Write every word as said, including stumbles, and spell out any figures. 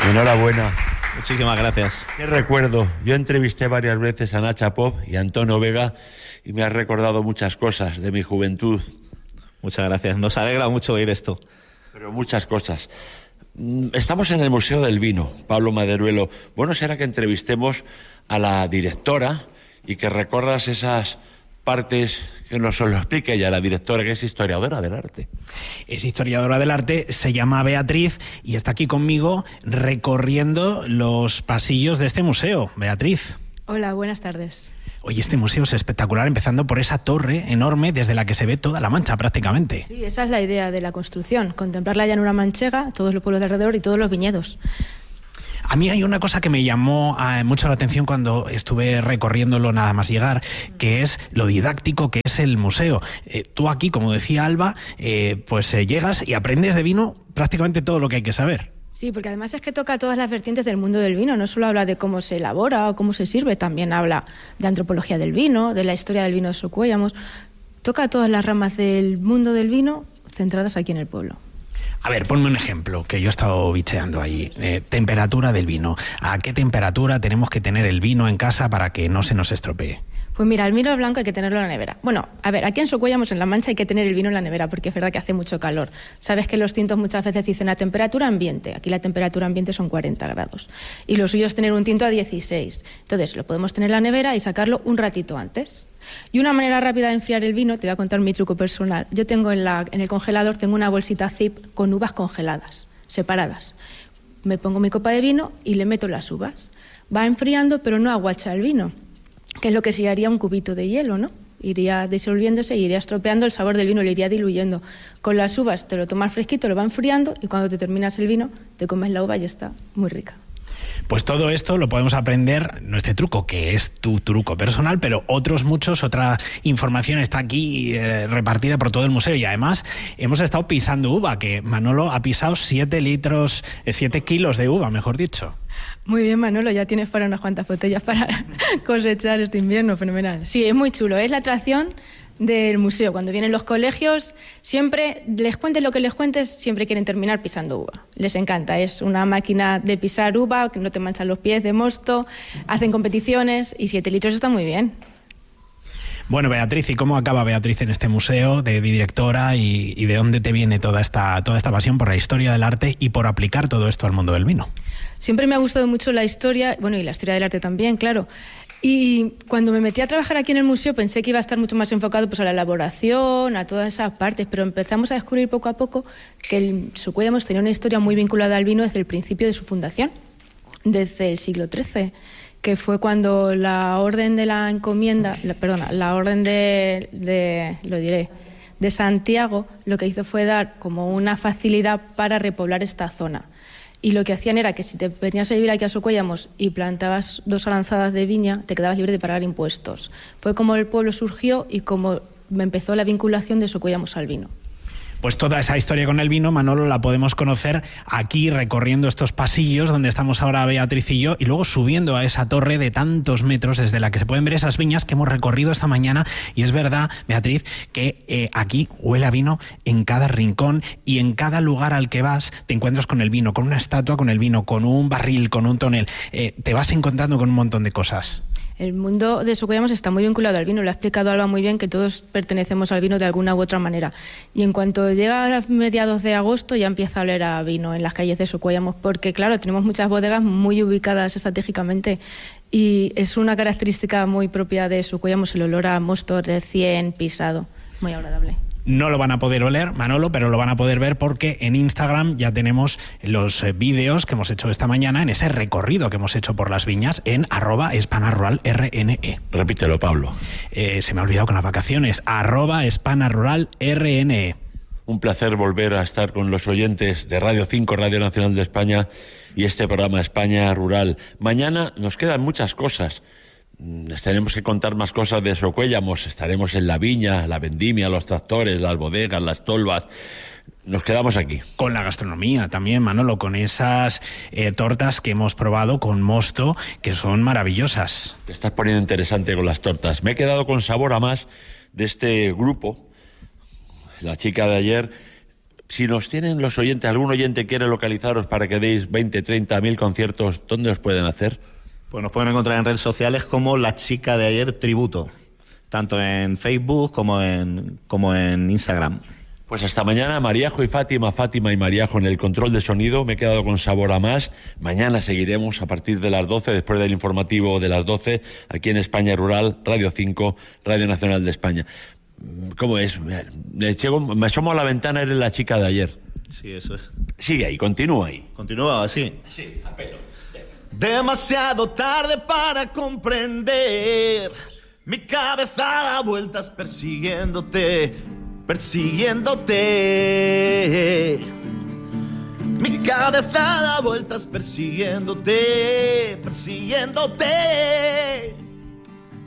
Enhorabuena. Muchísimas gracias. Qué recuerdo. Yo entrevisté varias veces a Nacha Pop y a Antonio Vega y me has recordado muchas cosas de mi juventud. Muchas gracias. Nos alegra mucho oír esto. Pero muchas cosas. Estamos en el Museo del Vino, Pablo Maderuelo. Bueno será que entrevistemos a la directora y que recorras esas partes, que nos lo explique ella, la directora, que es historiadora del arte. Es historiadora del arte, se llama Beatriz y está aquí conmigo recorriendo los pasillos de este museo. Beatriz. Hola, buenas tardes. Oye, este museo es espectacular, empezando por esa torre enorme desde la que se ve toda la Mancha prácticamente. Sí, esa es la idea de la construcción, contemplar la llanura manchega, todos los pueblos de alrededor y todos los viñedos. A mí hay una cosa que me llamó eh, mucho la atención cuando estuve recorriéndolo nada más llegar, que es lo didáctico que es el museo. Eh, tú aquí, como decía Alba, eh, pues eh, llegas y aprendes de vino prácticamente todo lo que hay que saber. Sí, porque además es que toca todas las vertientes del mundo del vino, no solo habla de cómo se elabora o cómo se sirve, también habla de antropología del vino, de la historia del vino de Socuéllamos, toca todas las ramas del mundo del vino centradas aquí en el pueblo. A ver, ponme un ejemplo, que yo he estado bicheando ahí. Eh, temperatura del vino. ¿A qué temperatura tenemos que tener el vino en casa para que no se nos estropee? Pues mira, el vino blanco hay que tenerlo en la nevera. Bueno, a ver, aquí en Socuéllamos, en La Mancha, hay que tener el vino en la nevera porque es verdad que hace mucho calor. Sabes que los tintos muchas veces dicen a temperatura ambiente. Aquí la temperatura ambiente son cuarenta grados. Y lo suyo es tener un tinto a dieciséis. Entonces, lo podemos tener en la nevera y sacarlo un ratito antes. Y una manera rápida de enfriar el vino, te voy a contar mi truco personal. Yo tengo en, la, en el congelador, tengo una bolsita zip con uvas congeladas, separadas. Me pongo mi copa de vino y le meto las uvas. Va enfriando, pero no aguacha el vino, que es lo que se haría un cubito de hielo, ¿no? Iría disolviéndose y iría estropeando el sabor del vino, le iría diluyendo. Con las uvas te lo tomas fresquito, lo va enfriando y cuando te terminas el vino, te comes la uva y está muy rica. Pues todo esto lo podemos aprender, no este truco, que es tu truco personal, pero otros muchos, otra información está aquí eh, repartida por todo el museo y además hemos estado pisando uva, que Manolo ha pisado siete litros, eh, siete kilos de uva, mejor dicho. Muy bien, Manolo, ya tienes para unas cuantas botellas para cosechar este invierno, fenomenal. Sí, es muy chulo, es la atracción del museo. Cuando vienen los colegios, siempre, les cuentes lo que les cuentes, siempre quieren terminar pisando uva. Les encanta, es una máquina de pisar uva, que no te manchan los pies de mosto, hacen competiciones y siete litros está muy bien. Bueno, Beatriz, ¿y cómo acaba Beatriz en este museo de directora y, y de dónde te viene toda esta, toda esta pasión por la historia del arte y por aplicar todo esto al mundo del vino? Siempre me ha gustado mucho la historia, bueno, y la historia del arte también, claro. Y cuando me metí a trabajar aquí en el museo pensé que iba a estar mucho más enfocado pues, a la elaboración, a todas esas partes, pero empezamos a descubrir poco a poco que el Socuéllamos tenía una historia muy vinculada al vino desde el principio de su fundación, desde el siglo trece, que fue cuando la orden de la encomienda, la, perdona, la orden de, de, lo diré, de Santiago, lo que hizo fue dar como una facilidad para repoblar esta zona. Y lo que hacían era que si te venías a vivir aquí a Socuéllamos y plantabas dos alanzadas de viña, te quedabas libre de pagar impuestos. Fue como el pueblo surgió y como empezó la vinculación de Socuéllamos al vino. Pues toda esa historia con el vino, Manolo, la podemos conocer aquí recorriendo estos pasillos donde estamos ahora Beatriz y yo y luego subiendo a esa torre de tantos metros desde la que se pueden ver esas viñas que hemos recorrido esta mañana. Y es verdad, Beatriz, que eh, aquí huele a vino en cada rincón y en cada lugar al que vas te encuentras con el vino, con una estatua con el vino, con un barril, con un tonel. Eh, te vas encontrando con un montón de cosas. El mundo de Socuéllamos está muy vinculado al vino, lo ha explicado Alba muy bien, que todos pertenecemos al vino de alguna u otra manera. Y en cuanto llega a mediados de agosto ya empieza a oler a vino en las calles de Socuéllamos, porque claro, tenemos muchas bodegas muy ubicadas estratégicamente y es una característica muy propia de Socuéllamos el olor a mosto recién pisado, muy agradable. No lo van a poder oler, Manolo, pero lo van a poder ver porque en Instagram ya tenemos los vídeos que hemos hecho esta mañana en ese recorrido que hemos hecho por las viñas en arroba espanaruralrne. Repítelo, Pablo. Eh, se me ha olvidado con las vacaciones. Arroba espanaruralrne. Un placer volver a estar con los oyentes de Radio cinco, Radio Nacional de España y este programa España Rural. Mañana nos quedan muchas cosas. Les tenemos que contar más cosas de Socuéllamos. Estaremos en la viña, la vendimia, los tractores, las bodegas, las tolvas. Nos quedamos aquí. Con la gastronomía también, Manolo, con esas eh, tortas que hemos probado con mosto, que son maravillosas. Te estás poniendo interesante con las tortas. Me he quedado con sabor a más de este grupo. La chica de ayer Si nos tienen los oyentes, algún oyente quiere localizaros para que deis veinte, treinta mil conciertos, ¿dónde os pueden hacer? Pues nos pueden encontrar en redes sociales como La Chica de Ayer Tributo, tanto en Facebook como en, como en Instagram. Pues hasta mañana, Mariajo y Fátima, Fátima y Mariajo en el control de sonido. Me he quedado con sabor a más. Mañana seguiremos a partir de las doce, después del informativo de las doce, aquí en España Rural, Radio cinco, Radio Nacional de España. ¿Cómo es? Me, llego, me asomo a la ventana, eres la chica de ayer. Sí, eso es. Sigue ahí, continúa ahí. Continúa así. Sí, a pelo. Demasiado tarde para comprender. Mi cabeza da vueltas persiguiéndote, persiguiéndote. Mi cabeza da vueltas persiguiéndote, persiguiéndote.